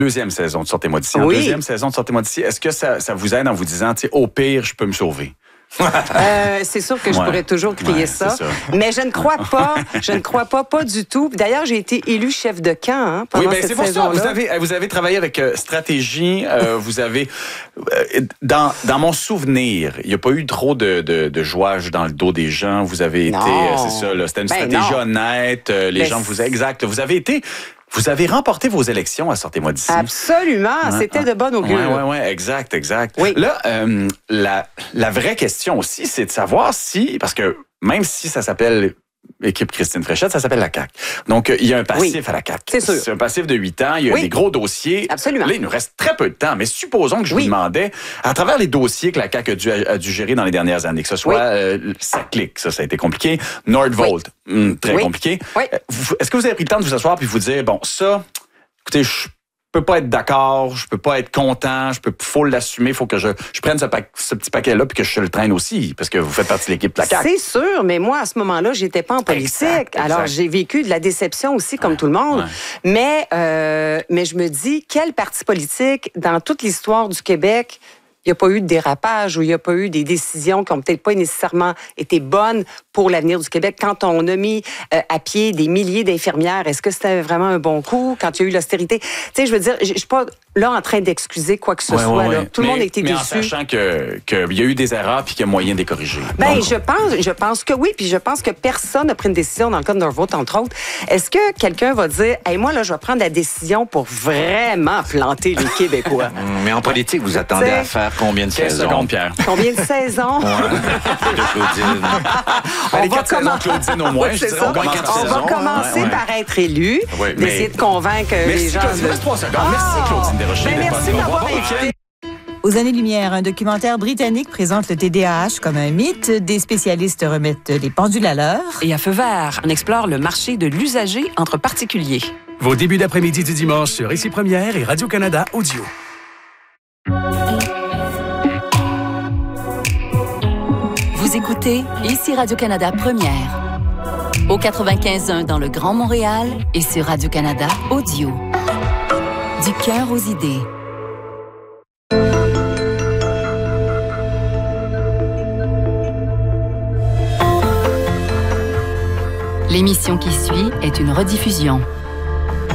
Deuxième saison de Sortez-moi d'ici. Oui. En deuxième saison de Sortez-moi d'ici, est-ce que ça vous aide en vous disant, tu sais, au pire, je peux me sauver? C'est sûr que je pourrais toujours crier ça. Mais je ne crois pas du tout. D'ailleurs, j'ai été élue chef de camp pendant cette c'est pour saison-là. ça. Vous avez travaillé avec stratégie. Vous avez... dans mon souvenir, il n'y a pas eu trop de jouage dans le dos des gens. Vous avez été... C'est ça, là, c'était une stratégie honnête. Les gens vous... Exact. Vous avez remporté vos élections à Sortez-moi d'ici. Absolument. C'était de bonne augure. Oui, exact. Oui. Là, la vraie question aussi, c'est de savoir si, parce que même si ça s'appelle Équipe Christine Fréchette, ça s'appelle la CAQ. Donc, il y a un passif à la CAQ. C'est sûr. C'est un passif de 8 ans. Il y a des gros dossiers. Absolument. Là, il nous reste très peu de temps. Mais supposons que je vous demandais, à travers les dossiers que la CAQ a dû gérer dans les dernières années, que ce soit SACLIC, ça a été compliqué, Nordvolt, très compliqué. Oui. Est-ce que vous avez pris le temps de vous asseoir puis vous dire, bon, ça, écoutez, je peux pas être d'accord, je peux pas être content, faut l'assumer, faut que je prenne ce petit paquet-là puis que je le traîne aussi, parce que vous faites partie de l'équipe de la CAQ. C'est sûr, mais moi, à ce moment-là, j'étais pas en politique. Exact. Alors, j'ai vécu de la déception aussi, comme tout le monde. Mais je me dis, quel parti politique, dans toute l'histoire du Québec, il n'y a pas eu de dérapage ou il n'y a pas eu des décisions qui n'ont peut-être pas nécessairement été bonnes pour l'avenir du Québec. Quand on a mis à pied des milliers d'infirmières, est-ce que c'était vraiment un bon coup quand il y a eu l'austérité? Tu sais, je veux dire, je ne suis pas là en train d'excuser quoi que ce soit. Là. Tout le monde a été déçu. Mais en sachant qu'il y a eu des erreurs puis qu'il y a moyen de les corriger. Ben, je pense que oui, puis je pense que personne n'a pris une décision dans le cas de Nordvolt, entre autres. Est-ce que quelqu'un va dire, hey, moi, là, je vais prendre la décision pour vraiment planter les Québécois? Mais en politique, vous attendez à faire combien de saisons? Secondes, Pierre. Combien de saisons? De Claudine. Les 4 saisons de Claudine au moins. On va commencer par être élu, d'essayer de convaincre les gens. Merci, Claudine. 3 secondes. Merci, Claudine Desrochers. Merci d'avoir invité. Aux années-lumière, un documentaire britannique présente le TDAH comme un mythe. Des spécialistes remettent les pendules à l'heure. Et à Feu vert, on explore le marché de l'usager entre particuliers. Vos débuts d'après-midi du dimanche sur Ici Première et Radio-Canada Audio. Vous écoutez Ici Radio-Canada Première. Au 95.1 dans le Grand Montréal et sur Radio-Canada Audio. Du cœur aux idées. L'émission qui suit est une rediffusion.